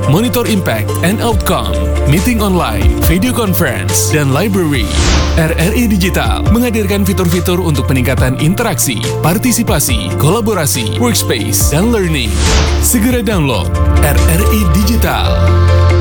monitor impact and outcome, meeting online, video conference, dan library. RRI Digital menghadirkan fitur-fitur untuk peningkatan interaksi, partisipasi, kolaborasi, workspace, dan learning. Segera download RRI Digital.